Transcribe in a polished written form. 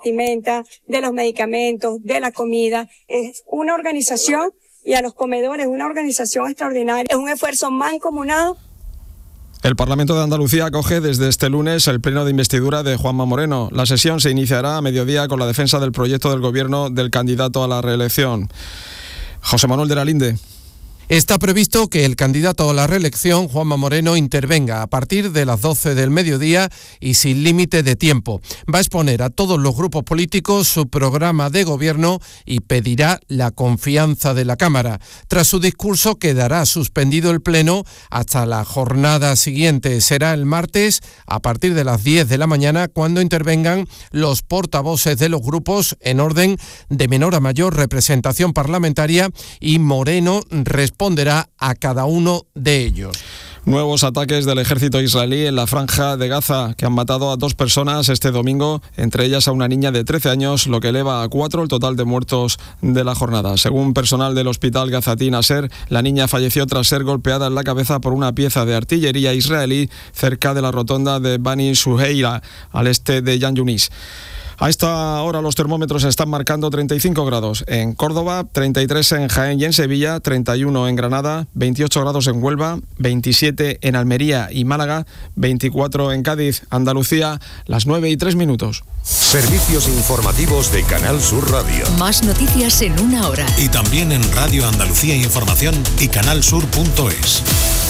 de los medicamentos, de la comida. Es una organización, y a los comedores, una organización extraordinaria. Es un esfuerzo mancomunado. El Parlamento de Andalucía acoge desde este lunes el pleno de investidura de Juanma Moreno. La sesión se iniciará a mediodía con la defensa del proyecto del Gobierno del candidato a la reelección. José Manuel de la Linde. Está previsto que el candidato a la reelección, Juanma Moreno, intervenga a partir de las 12 del mediodía y sin límite de tiempo. Va a exponer a todos los grupos políticos su programa de gobierno y pedirá la confianza de la Cámara. Tras su discurso quedará suspendido el pleno hasta la jornada siguiente. Será el martes a partir de las 10 de la mañana cuando intervengan los portavoces de los grupos en orden de menor a mayor representación parlamentaria y Moreno responderá a cada uno de ellos. Nuevos ataques del ejército israelí en la franja de Gaza, que han matado a 2 personas este domingo, entre ellas a una niña de 13 años, lo que eleva a 4 el total de muertos de la jornada. Según personal del hospital Gazatí Nasser, la niña falleció tras ser golpeada en la cabeza por una pieza de artillería israelí cerca de la rotonda de Bani Suheila, al este de Yan Yunis. A esta hora los termómetros están marcando 35 grados en Córdoba, 33 en Jaén y en Sevilla, 31 en Granada, 28 grados en Huelva, 27 en Almería y Málaga, 24 en Cádiz, Andalucía, las 9:03. Servicios informativos de Canal Sur Radio. Más noticias en una hora. Y también en Radio Andalucía Información y canalsur.es.